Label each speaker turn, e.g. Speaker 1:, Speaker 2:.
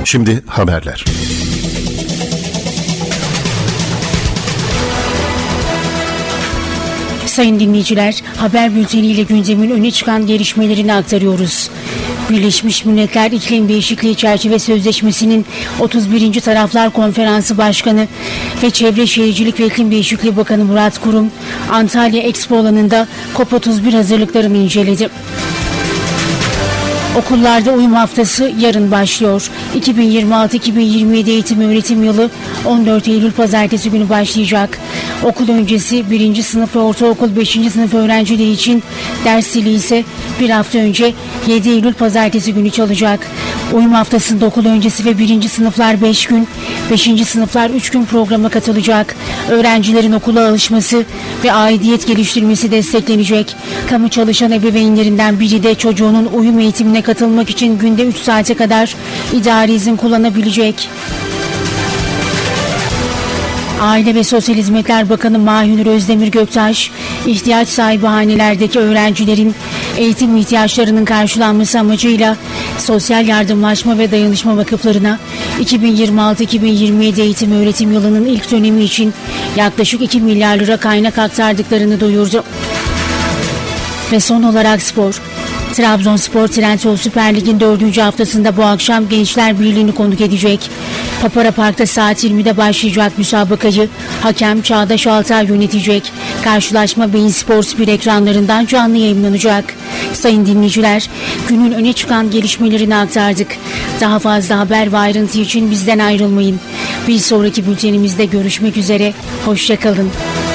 Speaker 1: Şimdi haberler.
Speaker 2: Sayın dinleyiciler, haber bülteniyle gündemin öne çıkan gelişmelerini aktarıyoruz. Birleşmiş Milletler İklim Değişikliği Çerçeve Sözleşmesi'nin 31. Taraflar Konferansı Başkanı ve Çevre Şehircilik ve İklim Değişikliği Bakanı Murat Kurum, Antalya Expo alanında COP31 hazırlıklarını inceledi. Okullarda uyum haftası yarın başlıyor. 2026-2027 eğitim öğretim yılı 14 Eylül Pazartesi günü başlayacak. Okul öncesi 1. sınıf ve ortaokul 5. sınıf öğrencileri için ders zili ise bir hafta önce 7 Eylül Pazartesi günü çalacak. Uyum haftasında okul öncesi ve 1. sınıflar 5 gün, 5. sınıflar 3 gün programa katılacak. Öğrencilerin okula alışması ve aidiyet geliştirmesi desteklenecek. Kamu çalışan ebeveynlerinden biri de çocuğunun uyum eğitimine katılmak için günde 3 saate kadar idari izin kullanabilecek. Aile ve Sosyal Hizmetler Bakanı Mahinur Özdemir Göktaş, ihtiyaç sahibi hanelerdeki öğrencilerin eğitim ihtiyaçlarının karşılanması amacıyla Sosyal Yardımlaşma ve Dayanışma Vakıflarına 2026-2027 eğitim öğretim yılının ilk dönemi için yaklaşık 2 milyar lira kaynak aktardıklarını duyurdu. Ve son olarak spor. Trabzonspor Trendyol Süper Lig'in 4. haftasında bu akşam Gençler Birliği'ni konuk edecek. Papara Park'ta saat 20'de başlayacak müsabakayı hakem Çağdaş Altay yönetecek. Karşılaşma Bein Sports 1 ekranlarından canlı yayınlanacak. Sayın dinleyiciler, günün öne çıkan gelişmelerini aktardık. Daha fazla haber ve ayrıntı için bizden ayrılmayın. Bir sonraki bültenimizde görüşmek üzere. Hoşça kalın.